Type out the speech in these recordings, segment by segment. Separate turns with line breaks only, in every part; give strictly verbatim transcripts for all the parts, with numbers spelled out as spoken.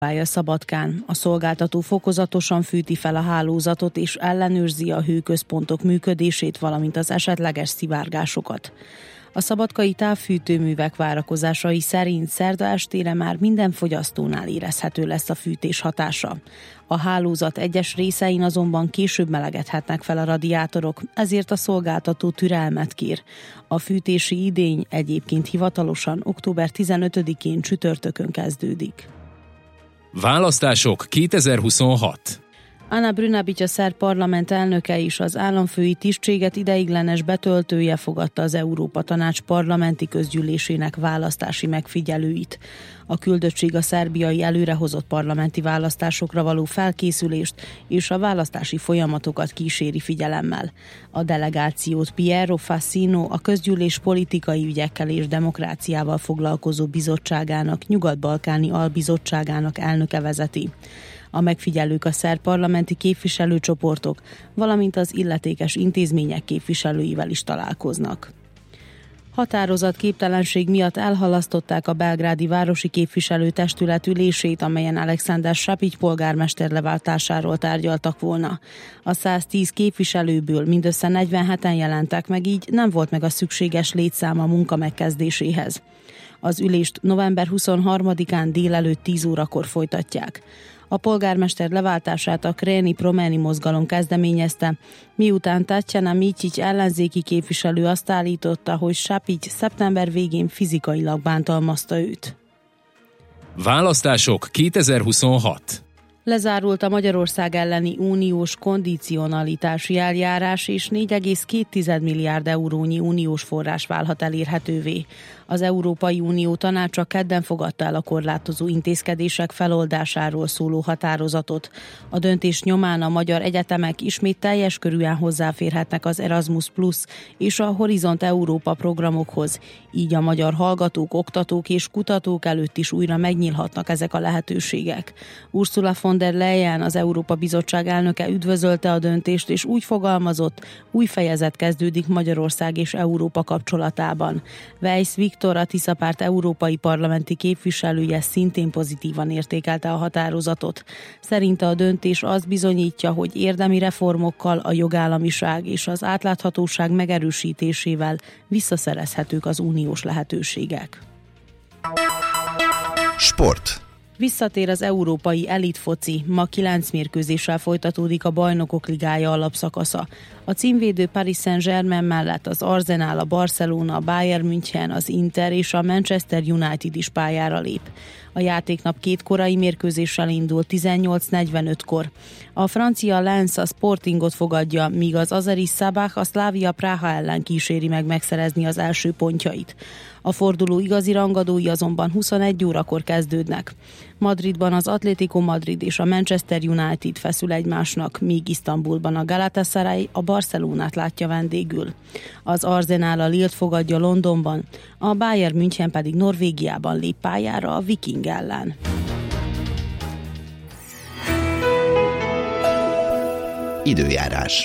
Szabadkán. A szolgáltató fokozatosan fűti fel a hálózatot és ellenőrzi a hőközpontok működését, valamint az esetleges szivárgásokat. A szabadkai távfűtőművek várakozásai szerint szerda estére már minden fogyasztónál érezhető lesz a fűtés hatása. A hálózat egyes részein azonban később melegedhetnek fel a radiátorok, ezért a szolgáltató türelmet kér. A fűtési idény egyébként hivatalosan október tizenötödikén csütörtökön kezdődik.
Választások kétezer-huszonhat.
Ana Brnabić, a szerb parlament elnöke és az államfői tisztséget ideiglenes betöltője fogadta az Európa Tanács parlamenti közgyűlésének választási megfigyelőit. A küldöttség a szerbiai előrehozott parlamenti választásokra való felkészülést és a választási folyamatokat kíséri figyelemmel. A delegációt Piero Fassino, a közgyűlés politikai ügyekkel és demokráciával foglalkozó bizottságának, Nyugat-Balkáni Albizottságának elnöke vezeti. A megfigyelők a szerb parlamenti képviselőcsoportok, valamint az illetékes intézmények képviselőivel is találkoznak. Határozatképtelenség miatt elhalasztották a belgrádi városi képviselőtestület ülését, amelyen Alexander Sapic polgármester leváltásáról tárgyaltak volna. A száztíz képviselőből mindössze negyvenheten jelentek meg, így nem volt meg a szükséges létszám a munka megkezdéséhez. Az ülést november huszonharmadikán délelőtt tíz órakor folytatják. A polgármester leváltását a Kreni Promeni mozgalom kezdeményezte, miután Tatjana Micic ellenzéki képviselő azt állította, hogy Sapic szeptember végén fizikailag bántalmazta őt.
Választások kétezer-huszonhat.
Lezárult a Magyarország elleni uniós kondicionalitási eljárás, és négy egész két milliárd eurónyi uniós forrás válhat elérhetővé. Az Európai Unió tanácsa kedden fogadta el a korlátozó intézkedések feloldásáról szóló határozatot. A döntés nyomán a magyar egyetemek ismét teljes körűen hozzáférhetnek az Erasmus Plus és a Horizont Európa programokhoz. Így a magyar hallgatók, oktatók és kutatók előtt is újra megnyílhatnak ezek a lehetőségek. Ursula von der Leyen, az Európa Bizottság elnöke üdvözölte a döntést, és úgy fogalmazott, új fejezet kezdődik Magyarország és Európa kapcsolatában. Weiss Viktor, a Tisza Párt európai parlamenti képviselője szintén pozitívan értékelte a határozatot. Szerinte a döntés azt bizonyítja, hogy érdemi reformokkal, a jogállamiság és az átláthatóság megerősítésével visszaszerezhetők az uniós lehetőségek.
Sport.
Visszatér az európai elitfoci, ma kilenc mérkőzéssel folytatódik a Bajnokok Ligája alapszakasza. A címvédő Paris Saint-Germain mellett az Arsenal, a Barcelona, a Bayern München, az Inter és a Manchester United is pályára lép. A játéknap két korai mérkőzéssel indul tizennyolc negyvenötkor. A francia Lens a Sportingot fogadja, míg az azeri Sabah a Slavia Praha ellen kíséri meg megszerezni az első pontjait. A forduló igazi rangadói azonban huszonegy órakor kezdődnek. Madridban az Atlético Madrid és a Manchester United feszül egymásnak, míg Isztambulban a Galatasaray a Barcelonát látja vendégül. Az Arsenal a Lille-t fogadja Londonban, a Bayern München pedig Norvégiában lép pályára a Viking ellen.
Időjárás.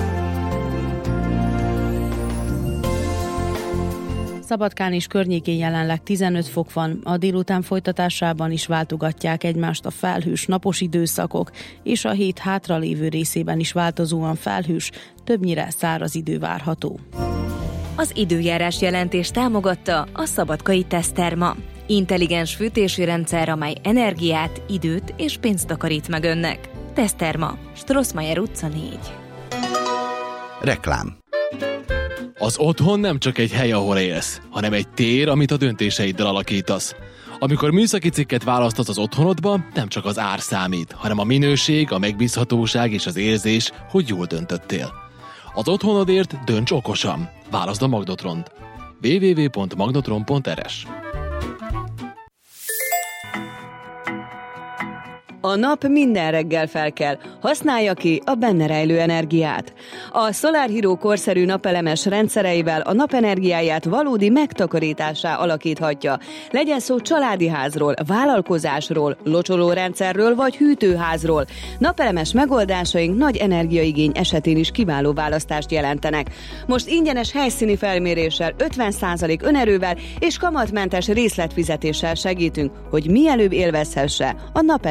Szabadkán és környékén jelenleg tizenöt fok van, a délután folytatásában is váltogatják egymást a felhős napos időszakok, és a hét hátralévő részében is változóan felhős, többnyire száraz idő várható.
Az időjárás jelentés támogatta a Szabadkai Teszterma. Intelligens fűtési rendszer, amely energiát, időt és pénzt takarít meg önnek. Teszterma, Strossmayer utca négy.
Reklám.
Az otthon nem csak egy hely, ahol élsz, hanem egy tér, amit a döntéseiddel alakítasz. Amikor műszaki cikket választasz az otthonodba, nem csak az ár számít, hanem a minőség, a megbízhatóság és az érzés, hogy jól döntöttél. Az otthonodért dönts okosan. Válaszd a Magnotront. double-u double-u double-u pont magnotron pont r s.
A nap minden reggel felkel, használja ki a benne rejlő energiát. A Solar Hero korszerű napelemes rendszereivel a napenergiáját valódi megtakarításá alakíthatja. Legyen szó családi házról, vállalkozásról, locsolórendszerről vagy hűtőházról. Napelemes megoldásaink nagy energiaigény esetén is kiváló választást jelentenek. Most ingyenes helyszíni felméréssel, ötven százalék önerővel és kamatmentes részletfizetéssel segítünk, hogy mielőbb élvezhesse a napelemes